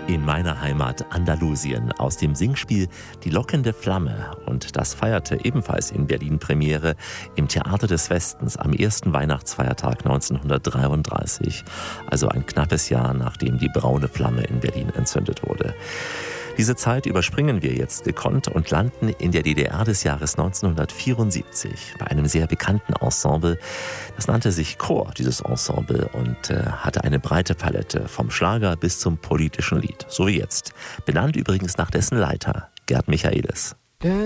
In meiner Heimat Andalusien aus dem Singspiel Die lockende Flamme. Und das feierte ebenfalls in Berlin Premiere im Theater des Westens am ersten Weihnachtsfeiertag 1933. Also ein knappes Jahr, nachdem die braune Flamme in Berlin entzündet wurde. Diese Zeit überspringen wir jetzt gekonnt und landen in der DDR des Jahres 1974 bei einem sehr bekannten Ensemble. Das nannte sich Chor, dieses Ensemble, und hatte eine breite Palette vom Schlager bis zum politischen Lied. So wie jetzt. Benannt übrigens nach dessen Leiter, Gerd Michaelis.